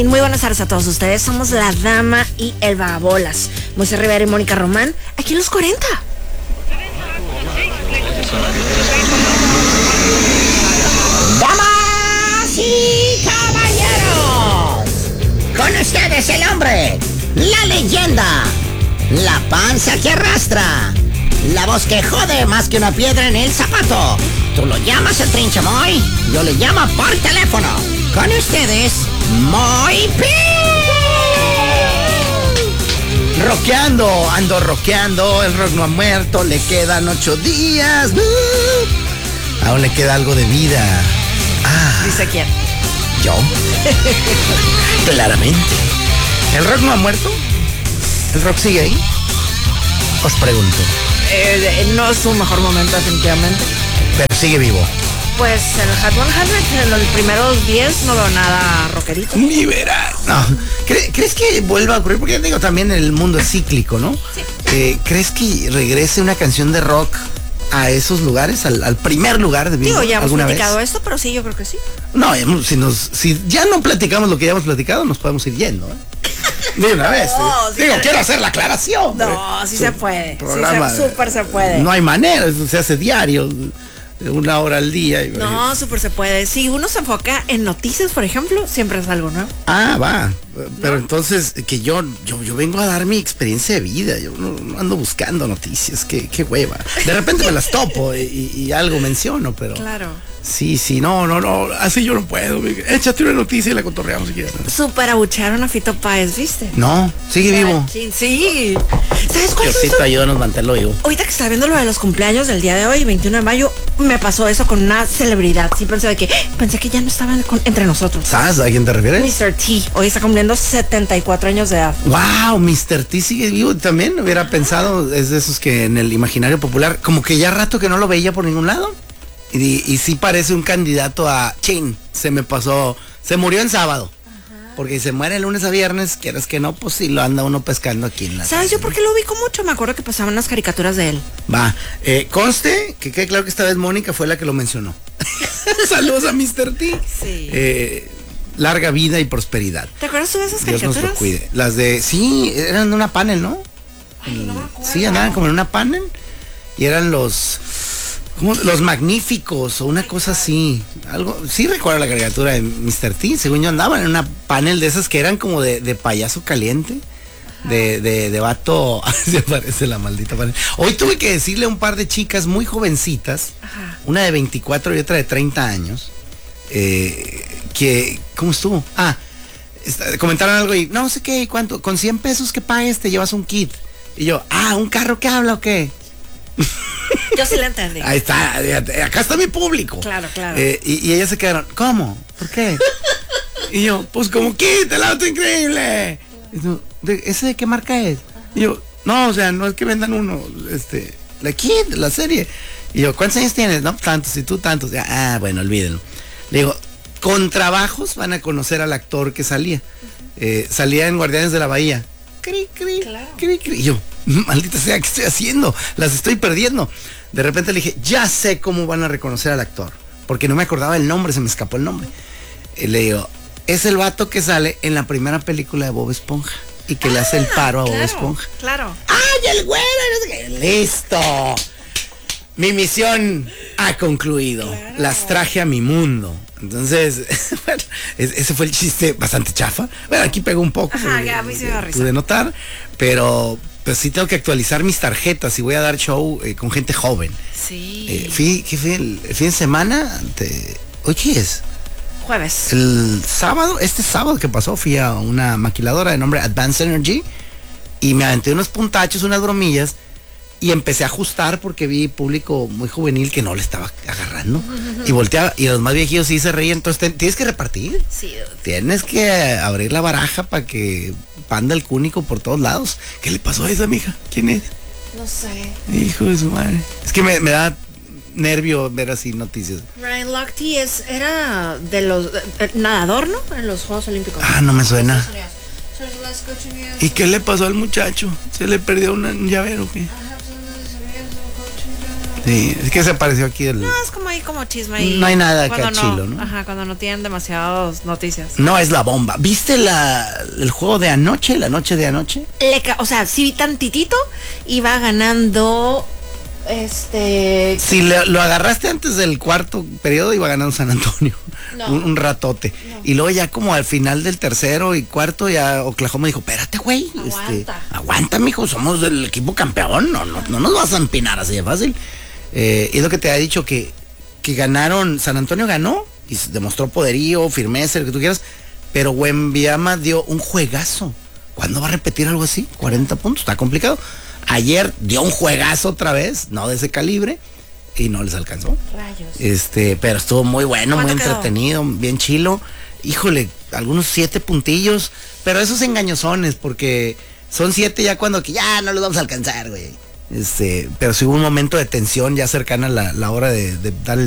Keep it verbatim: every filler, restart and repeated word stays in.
Muy buenas tardes a todos ustedes, somos La Dama y el Vagabolas. Moisés Rivera y Mónica Román, aquí en los cuarenta. Damas y caballeros, con ustedes el hombre, la leyenda, la panza que arrastra, la voz que jode más que una piedra en el zapato. Tú lo llamas el Trinche Moy, yo le llamo por teléfono. Con ustedes, Moy P. Rockeando, ando rockeando, el rock no ha muerto, le quedan ocho días. Uh, aún le queda algo de vida. Ah, ¿Dice quién? ¿yo? Claramente. ¿El rock no ha muerto? ¿El rock sigue ahí? Os pregunto. Eh, no es su mejor momento, definitivamente. Pero sigue vivo. Pues el Hot cien, en los primeros diez no veo nada rockerito. Ni verás. No. ¿Cre- ¿Crees que vuelva a ocurrir? Porque digo, también el mundo es cíclico, ¿no? Sí. Eh, ¿Crees que regrese una canción de rock a esos lugares, al, al primer lugar de Digo, ya hemos alguna platicado vez? esto, pero sí, yo creo que sí. No, hemos- si, nos, si ya no platicamos lo que ya hemos platicado, nos podemos ir yendo, ¿eh? De una vez. No, ¿eh? sí, Digo, pero- quiero hacer la aclaración. No, ¿eh? sí Su se puede. Sí programa, se, súper se puede. No hay manera, eso se hace diario, una hora al día. y- No, súper se puede. Si uno se enfoca en noticias, por ejemplo, siempre es algo nuevo. Ah, va. Pero entonces, que yo, yo, yo vengo a dar mi experiencia de vida. Yo no, no ando buscando noticias. Qué, qué hueva. De repente me las topo y, y algo menciono, pero. Claro. Sí, sí, no, no, no. Así yo no puedo. Échate una noticia y la cotorreamos si quieres. Súper abucharon a Fito Páez, ¿viste? No, sigue vivo. Machín, sí. ¿Sabes cuál fue Diosito, su- ayúdanos a mantenerlo vivo. Ahorita que estaba viendo lo de los cumpleaños del día de hoy, veintiuno de mayo, me pasó eso con una celebridad. Sí pensé de que, pensé que ya no estaba con- entre nosotros. ¿Sabes a quién te refieres? mister T, hoy está cumpliendo setenta y cuatro años de edad. Wow, mister T sigue vivo también. Hubiera pensado, es de esos que en el imaginario popular, como que ya rato que no lo veía por ningún lado. Y, y sí parece un candidato a chin, se me pasó, se murió en sábado. Ajá. Porque si se muere el lunes a viernes, quieres que no, pues sí lo anda uno pescando aquí en la ¿Sabes calle, yo por qué lo ubico mucho? Me acuerdo que pasaban unas caricaturas de él. Va, eh, conste que quede claro que esta vez Mónica fue la que lo mencionó. Saludos a mister T. Sí. Eh, larga vida y prosperidad. ¿Te acuerdas tú de esas Dios nos caricaturas? lo cuide. Las de, sí, eran de una panel, ¿no? Ay, no me acuerdo. Sí, andaban como en una panel y eran los ¿cómo? Los magníficos o una cosa así. Algo, sí recuerdo la caricatura de mister T, según yo andaban en una panel de esas que eran como de, de payaso caliente. De, de, de vato, se aparece la maldita panel. Hoy tuve que decirle a un par de chicas muy jovencitas, Ajá. una de veinticuatro y otra de treinta años, eh, que, ¿cómo estuvo? Ah, está- comentaron algo y, no sé qué, ¿cuánto? Con cien pesos que pagues te llevas un kit. Y yo, ah, ¿un carro que habla o qué? Yo sí la entendí. Ahí está, fíjate, acá está mi público. Claro, claro. Eh, y, y ellas se quedaron, ¿cómo? ¿Por qué? Y yo, pues como kit, el auto increíble. Y tú, ¿de- ¿ese de qué marca es? Y yo, no, o sea, no es que vendan uno, este, la kit, la serie. Y yo, ¿cuántos años tienes? No, tantos, y tú tantos. Ya, ah, bueno, olvídenlo. Le digo, con trabajos van a conocer al actor que salía. Eh, salía en Guardianes de la Bahía. Cri, cri, Claro. cri, cri. Y yo, maldita sea, ¿qué estoy haciendo? Las estoy perdiendo. De repente le dije, ya sé cómo van a reconocer al actor. Porque no me acordaba el nombre, se me escapó el nombre. Y le digo, es el vato que sale en la primera película de Bob Esponja. Y que le hace el paro a Bob Claro, Esponja. claro. ¡Ay, el güero! No sé qué. ¡Listo! Mi misión ha concluido. Claro. Las traje a mi mundo. Entonces, bueno, es- ese fue el chiste bastante chafa. Bueno, aquí pegó un poco. Ajá, porque, que a mí sí me da eh, risa. Pude notar, pero pues sí tengo que actualizar mis tarjetas y voy a dar show eh, con gente joven. Sí. Eh, fui, ¿qué fue? El, el fin de semana, ante- ¿hoy qué es? Jueves. El sábado, este sábado que pasó, fui a una maquiladora de nombre Advanced Energy y me aventé unos puntachos, unas bromillas y empecé a ajustar porque vi público muy juvenil que no le estaba agarrando y volteaba y los más viejitos sí se reían, entonces te- tienes que repartir, Sí, dude. tienes que abrir la baraja para que panda el cúnico por todos lados. ¿Qué le pasó a esa mija? ¿Quién es? No sé. Hijo de su madre. Es que me, me da nervio ver así noticias. Ryan Lochte es, era de los eh, nadador, ¿no? En los Juegos Olímpicos. Ah, no me suena. Estados Unidos. So let's go to New York. ¿Y qué le pasó al muchacho? ¿Se le perdió una- un llavero o qué? I have to do this, we have to go to Sí, es que se apareció aquí el... No, es como ahí como chisme ahí. No hay nada acá cuando chilo, ¿no? Ajá, cuando no tienen demasiadas noticias. No, es la bomba. ¿Viste la, el juego de anoche, la noche de anoche? Le ca- o sea, sí vi tantitito, iba ganando, este... Si le- lo agarraste antes del cuarto periodo, iba ganando San Antonio. No. Un, un ratote. No. Y luego ya como al final del tercero y cuarto, ya Oklahoma dijo, espérate, güey. Aguanta. Este, aguanta, mijo, somos el equipo campeón. No, no, no nos vas a empinar así de fácil. Eh, y es lo que te ha dicho que, que ganaron, San Antonio ganó y se demostró poderío, firmeza, lo que tú quieras, pero Wembyama dio un juegazo. ¿Cuándo va a repetir algo así? cuarenta puntos, está complicado. Ayer dio un juegazo otra vez, no de ese calibre, y no les alcanzó. Rayos. Este, pero estuvo muy bueno, muy ¿Cuánto quedó? entretenido, bien chilo. Híjole, algunos siete puntillos, pero esos engañosones, porque son siete ya cuando que ya no los vamos a alcanzar, güey. Este, pero sí hubo un momento de tensión ya cercana a la, la hora de, de dar el